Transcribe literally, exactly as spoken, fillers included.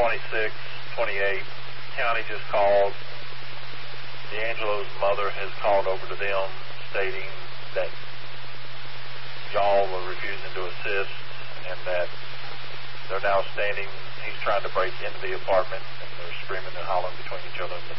twenty-six twenty-eight, county just called. D'Angelo's mother has called over to them stating that y'all were refusing to assist and that they're now standing. He's trying to break into the apartment and they're screaming and hollering between each other and